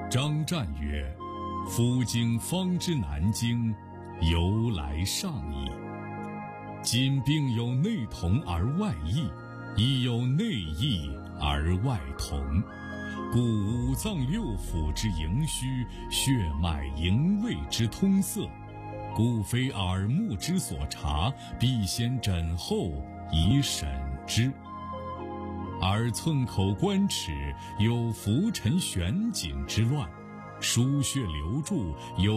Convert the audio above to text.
张湛曰：夫经方知南京，由来上矣。今并有内同而外异，亦有内异而外同，故五脏六腑之营虚，血脉营卫之通塞，故非耳目之所察，必先诊后以审之。而寸口关齿有浮沉旋紧之乱，输血流注有